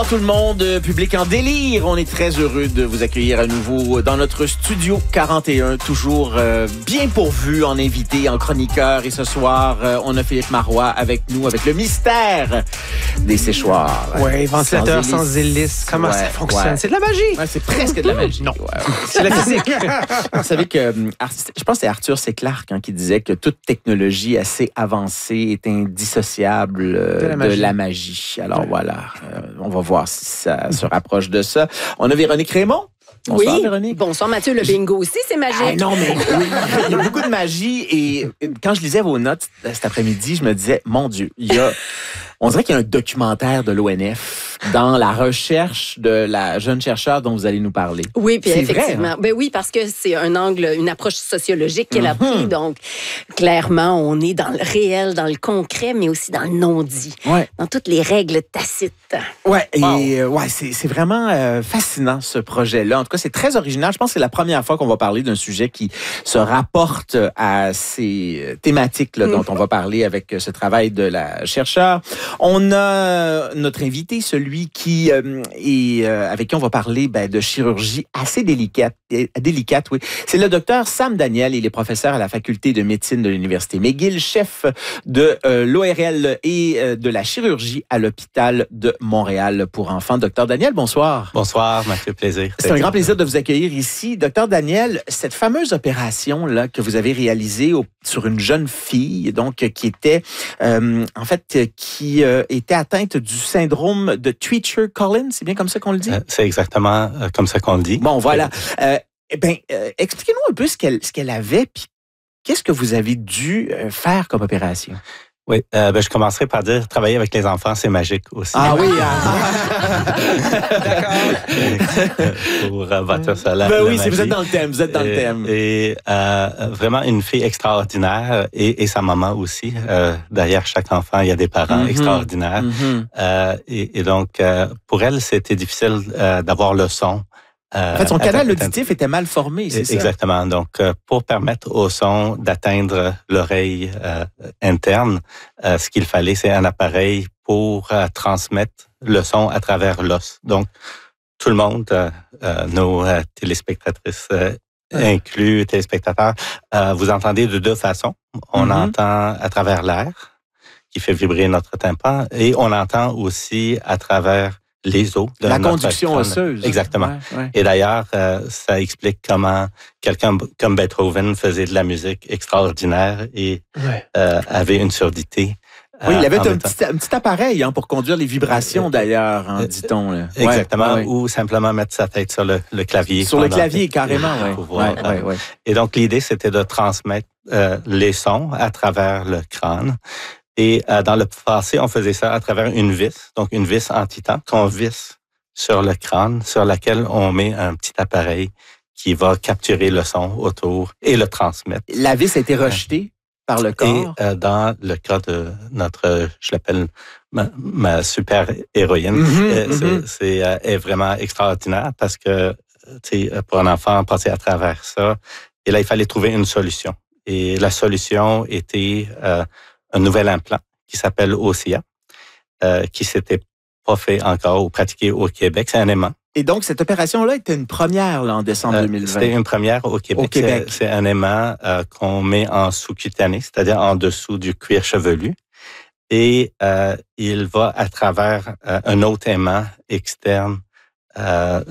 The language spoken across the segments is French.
Tout le monde, public en délire, on est très heureux de vous accueillir à nouveau dans notre studio 41, toujours bien pourvu en invité, en chroniqueur. Et ce soir, on a Philippe Marois avec nous, avec le mystère des séchoirs. Oui, ventilateur sans hélice. Comment ça fonctionne? C'est de la magie. Ouais, c'est presque de la magie. Non, ouais. c'est la physique. Vous savez que, je pense que c'est Arthur C. Clarke qui disait que toute technologie assez avancée est indissociable de la magie. Alors voilà, on va voir si ça se rapproche de ça. On a Véronique Raymond. Bonsoir, oui. Véronique. Bonsoir, Mathieu. Le bingo aussi, c'est magique. Ah, non, mais oui, il y a beaucoup de magie. Et quand je lisais vos notes cet après-midi, je me disais, mon Dieu, on dirait qu'il y a un documentaire de l'ONF dans la recherche de la jeune chercheure dont vous allez nous parler. Oui, puis effectivement. Vrai, hein? Ben oui, parce que c'est un angle, une approche sociologique qu'elle a pris. Donc, clairement, on est dans le réel, dans le concret, mais aussi dans le non-dit. Ouais. Dans toutes les règles tacites. Ouais, et c'est vraiment fascinant, ce projet-là. En tout cas, c'est très original. Je pense que c'est la première fois qu'on va parler d'un sujet qui se rapporte à ces thématiques là, dont on va parler avec ce travail de la chercheure. On a notre invité, celui qui est avec qui on va parler de chirurgie assez délicate, oui. C'est le docteur Sam Daniel. Il est professeur à la faculté de médecine de l'Université McGill, chef de l'ORL et de la chirurgie à l'hôpital de Montréal pour enfants. Docteur Daniel, bonsoir. Bonsoir, Mathieu, plaisir. C'est un grand plaisir de vous accueillir ici. Docteur Daniel, cette fameuse opération-là que vous avez réalisée sur une jeune fille, donc qui était, qui était atteinte du syndrome de Treacher-Collins, c'est bien comme ça qu'on le dit? C'est exactement comme ça qu'on le dit. Bon, voilà. Expliquez-nous un peu ce qu'elle avait, puis qu'est-ce que vous avez dû faire comme opération? Oui, je commencerai par dire travailler avec les enfants, c'est magique aussi. Ah oui, d'accord. Pour votre salaire. Ben oui, vous êtes dans le thème, vous êtes dans le thème. Et vraiment une fille extraordinaire et sa maman aussi. Derrière chaque enfant, il y a des parents extraordinaires. Et donc, pour elle, c'était difficile d'avoir le son. En fait, son canal auditif était mal formé, c'est ça? Exactement. Donc, pour permettre au son d'atteindre l'oreille interne, ce qu'il fallait, c'est un appareil pour transmettre le son à travers l'os. Donc, tout le monde, nos téléspectatrices inclus, téléspectateurs, vous entendez de deux façons. On entend à travers l'air, qui fait vibrer notre tympan, et on entend aussi à travers les os. La conduction osseuse. Exactement. Ouais. Et d'ailleurs, ça explique comment quelqu'un comme Beethoven faisait de la musique extraordinaire et avait une surdité. Oui, il avait un petit appareil pour conduire les vibrations, d'ailleurs, dit-on. Là. Exactement, ou simplement mettre sa tête sur le clavier. Sur le clavier, carrément, oui. Et donc, l'idée, c'était de transmettre les sons à travers le crâne. Et dans le passé, on faisait ça à travers une vis, donc une vis en titan qu'on visse sur le crâne, sur laquelle on met un petit appareil qui va capturer le son autour et le transmettre. La vis a été rejetée par le corps? Et dans le cas de notre, je l'appelle ma super héroïne, est vraiment extraordinaire parce que pour un enfant, passer à travers ça, et là, il fallait trouver une solution. Et la solution était un nouvel implant qui s'appelle OSIA, qui s'était pas fait encore ou pratiqué au Québec. C'est un aimant. Et donc, cette opération-là était une première en décembre 2020. C'était une première au Québec. C'est un aimant qu'on met en sous-cutané, c'est-à-dire en dessous du cuir chevelu. Et il va à travers un autre aimant externe faire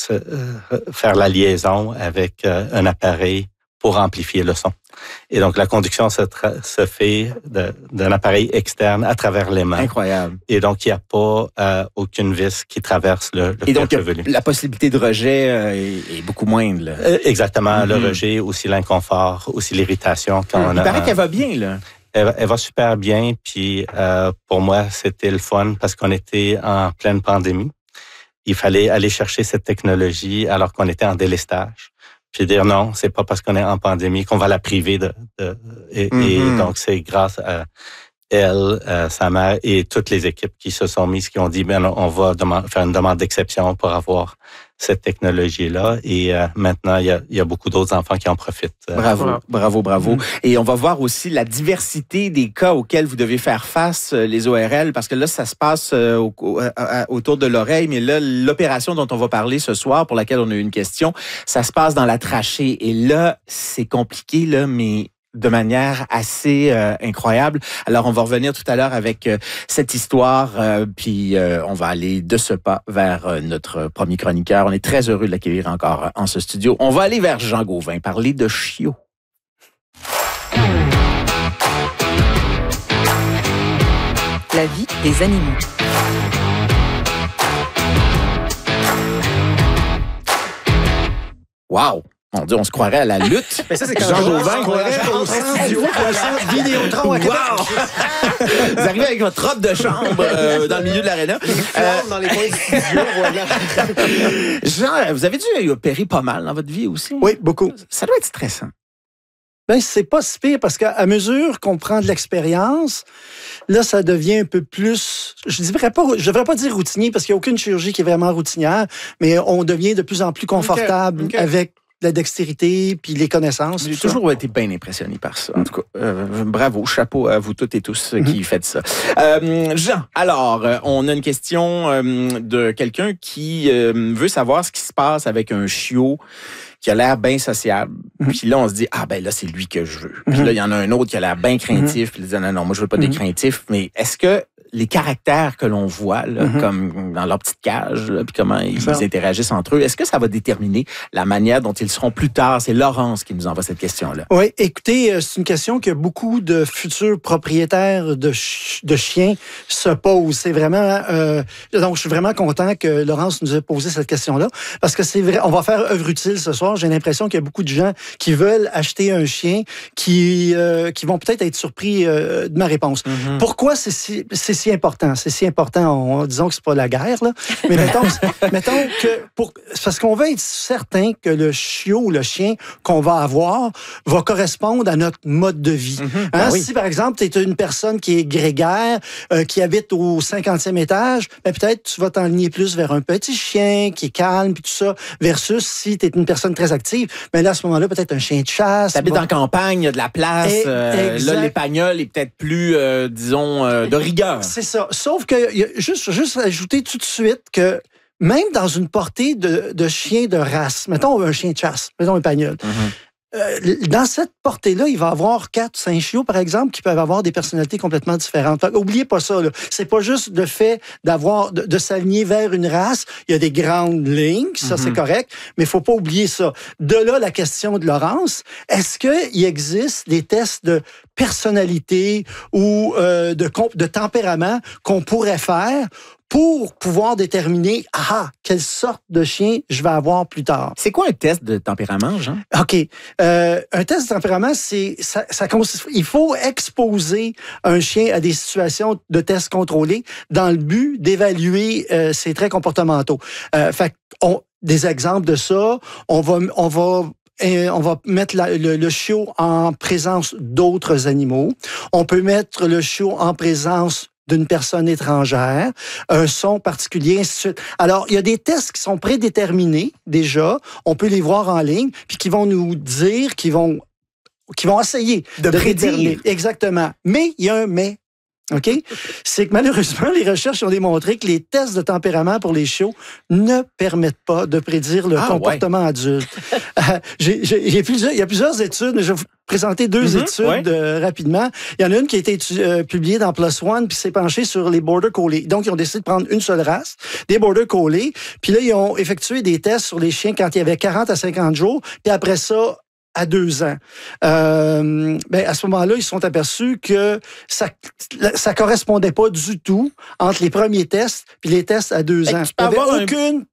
la liaison avec un appareil pour amplifier le son. Et donc, la conduction se fait d'un appareil externe à travers l'aimant. Incroyable. Et donc, il n'y a pas aucune vis qui traverse le cuir chevelu. La possibilité de rejet est beaucoup moindre. Là. Exactement. Le rejet, aussi l'inconfort, aussi l'irritation. Il paraît qu'elle va bien, là. Elle va super bien. Puis, pour moi, c'était le fun parce qu'on était en pleine pandémie. Il fallait aller chercher cette technologie alors qu'on était en délestage. Puis dire non, c'est pas parce qu'on est en pandémie qu'on va la priver et donc c'est grâce à elle, sa mère et toutes les équipes qui se sont mises, qui ont dit on va faire une demande d'exception pour avoir cette technologie-là. Et maintenant, il y a beaucoup d'autres enfants qui en profitent. Bravo. Et on va voir aussi la diversité des cas auxquels vous devez faire face, les ORL, parce que là, ça se passe autour de l'oreille, mais là, l'opération dont on va parler ce soir, pour laquelle on a eu une question, ça se passe dans la trachée. Et là, c'est compliqué, là, mais de manière assez incroyable. Alors, on va revenir tout à l'heure avec cette histoire, puis on va aller de ce pas vers notre premier chroniqueur. On est très heureux de l'accueillir encore en ce studio. On va aller vers Jean Gauvin, parler de chiots. La vie des animaux. Wow! Mon Dieu, on se croirait à la lutte. Mais ça, c'est quand Jean Gauvin on croirait au studio, au centre Vidéotron à Québec. Vous arrivez avec votre robe de chambre dans le milieu de l'aréna. Dans les coins du studio, voilà. Jean, vous avez dû opérer pas mal dans votre vie aussi? Oui, beaucoup. Ça doit être stressant. Ben, c'est pas si pire parce qu'à mesure qu'on prend de l'expérience, là, ça devient un peu plus, je devrais pas dire routinier parce qu'il n'y a aucune chirurgie qui est vraiment routinière, mais on devient de plus en plus confortable avec la dextérité puis les connaissances. J'ai toujours été bien impressionné par ça. En tout cas, bravo, chapeau à vous toutes et tous qui faites ça. Jean, alors, on a une question de quelqu'un qui veut savoir ce qui se passe avec un chiot qui a l'air bien sociable. Puis là, on se dit, ah ben là, c'est lui que je veux. Puis là, il y en a un autre qui a l'air bien craintif. Puis il dit, non, moi, je veux pas des craintifs. Mais est-ce que les caractères que l'on voit, là, comme dans leur petite cage, là, puis comment ils interagissent entre eux, est-ce que ça va déterminer la manière dont ils seront plus tard? C'est Laurence qui nous envoie cette question-là. Oui, écoutez, c'est une question que beaucoup de futurs propriétaires de chiens se posent. C'est vraiment... donc, je suis vraiment content que Laurence nous ait posé cette question-là, parce que c'est vrai, on va faire œuvre utile ce soir. J'ai l'impression qu'il y a beaucoup de gens qui veulent acheter un chien qui vont peut-être être surpris de ma réponse. Pourquoi c'est si important? C'est si important, disons que c'est pas la guerre, là, mais mettons que parce qu'on veut être certain que le chiot ou le chien qu'on va avoir va correspondre à notre mode de vie. Si, par exemple, tu es une personne qui est grégaire, qui habite au 50e étage, ben, peut-être tu vas t'enligner plus vers un petit chien qui est calme puis tout ça, versus si tu es une personne très active, mais là, à ce moment-là, peut-être un chien de chasse. T'habites en campagne, il y a de la place. Là, l'épagnol est peut-être plus, disons, de rigueur. C'est ça. Sauf que, juste ajouter tout de suite que même dans une portée de chiens de race, mettons un chien de chasse, mettons un pagnol, dans cette portée-là, il va y avoir 4 ou 5 chiots, par exemple, qui peuvent avoir des personnalités complètement différentes. Oubliez pas ça, là. C'est pas juste le fait de s'aligner vers une race. Il y a des grandes lignes, ça c'est correct, mais il faut pas oublier ça. De là, la question de Laurence, est-ce qu'il existe des tests de personnalité ou de tempérament qu'on pourrait faire pour pouvoir déterminer, quelle sorte de chien je vais avoir plus tard. C'est quoi un test de tempérament, Jean? OK. Un test de tempérament, il faut exposer un chien à des situations de tests contrôlés dans le but d'évaluer ses traits comportementaux. Des exemples de ça, on va mettre le chiot en présence d'autres animaux. On peut mettre le chiot en présence d'une personne étrangère, un son particulier, ainsi de suite. Alors, il y a des tests qui sont prédéterminés déjà, on peut les voir en ligne, puis qui vont nous dire, qui vont essayer de prédire. Exactement. Mais il y a un mais. OK? C'est que malheureusement, les recherches ont démontré que les tests de tempérament pour les chiots ne permettent pas de prédire le comportement adulte. Il y a plusieurs études, mais je vais vous présenter 2 études rapidement. Il y en a une qui a été publiée dans PLOS ONE, puis s'est penchée sur les Border Collie. Donc, ils ont décidé de prendre une seule race, des Border Collie, puis là, ils ont effectué des tests sur les chiens quand il y avait 40 à 50 jours, puis après ça, à 2 ans. À ce moment-là, ils se sont aperçus que ça correspondait pas du tout entre les premiers tests et les tests à 2 ans. Il n'y avait aucune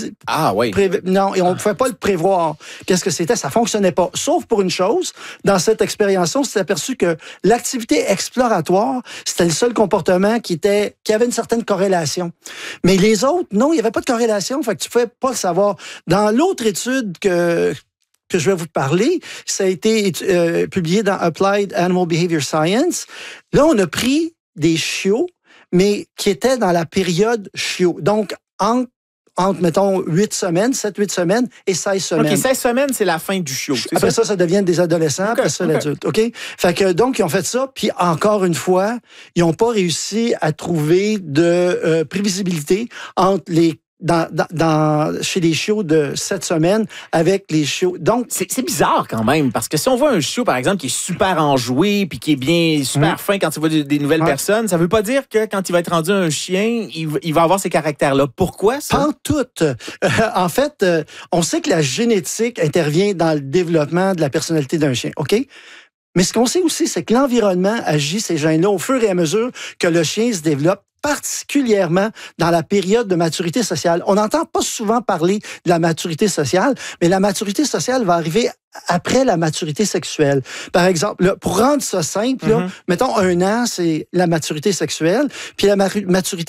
non, et on ne pouvait pas le prévoir. Qu'est-ce que c'était? Ça fonctionnait pas. Sauf pour une chose, dans cette expérience, on s'est aperçu que l'activité exploratoire, c'était le seul comportement qui avait une certaine corrélation. Mais les autres, non, il n'y avait pas de corrélation. Fait que tu ne pouvais pas le savoir. Dans l'autre étude que je vais vous parler, ça a été publié dans Applied Animal Behavior Science. Là, on a pris des chiots, mais qui étaient dans la période chiot. Donc, entre entre, mettons, 8 semaines, 7-8 semaines et 16 semaines. OK, 16 semaines, c'est la fin du chiot. Après ça devient des adolescents, après ça, l'adulte. OK? Fait que, donc, ils ont fait ça, puis encore une fois, ils n'ont pas réussi à trouver de prévisibilité entre les chez les chiots de 7 semaines avec les chiots. Donc, c'est bizarre quand même, parce que si on voit un chiot, par exemple, qui est super enjoué puis qui est bien super fin quand il voit des nouvelles personnes, ça veut pas dire que quand il va être rendu un chien, il va avoir ces caractères-là. Pourquoi ça? Pas toutes. En fait, on sait que la génétique intervient dans le développement de la personnalité d'un chien, OK? Mais ce qu'on sait aussi, c'est que l'environnement agit ces gènes-là au fur et à mesure que le chien se développe, particulièrement dans la période de maturité sociale. On n'entend pas souvent parler de la maturité sociale, mais la maturité sociale va arriver après la maturité sexuelle. Par exemple, là, pour rendre ça simple, là, mettons 1 an, c'est la maturité sexuelle, puis la maturité